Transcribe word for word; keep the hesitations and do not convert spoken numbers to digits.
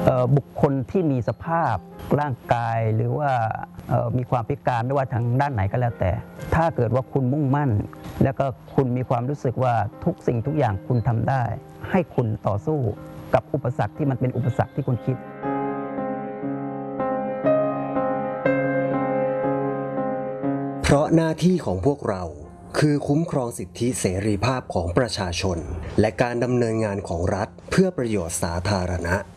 บุคคลที่มีสภาพร่างกายหรือว่ามีความพิการไม่ว่าทางด้านไหนก็แล้วแต่ถ้าเกิดว่าคุณมุ่งมั่นแล้วก็คุณมีความรู้สึกว่าทุกสิ่งทุกอย่างคุณทำได้ให้คุณต่อสู้กับอุปสรรคที่มันเป็นอุปสรรคที่คุณคิดเพราะหน้าที่ของพวกเราคือคุ้มครองสิทธิเสรีภาพของประชาชนและการดำเนินงานของรัฐเพื่อประโยชน์สาธารณะ